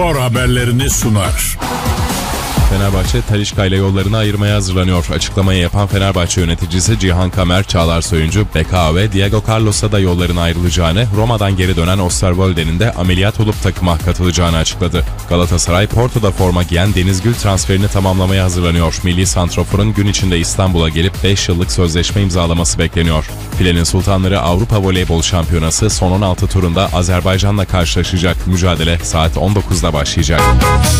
Spor haberlerini sunar. Fenerbahçe, Talisca ile yollarını ayırmaya hazırlanıyor. Açıklamayı yapan Fenerbahçe yöneticisi Cihan Kamer, Çağlar Soyuncu, Becao ve Diego Carlos'a da yollarına ayrılacağını, Roma'dan geri dönen Osterwolde'nin de ameliyat olup takıma katılacağını açıkladı. Galatasaray, Porto'da forma giyen Deniz Gül transferini tamamlamaya hazırlanıyor. Milli santraforun gün içinde İstanbul'a gelip 5 yıllık sözleşme imzalaması bekleniyor. Filenin Sultanları Avrupa Voleybol Şampiyonası son 16 turunda Azerbaycan'la karşılaşacak. Mücadele saat 19'da başlayacak.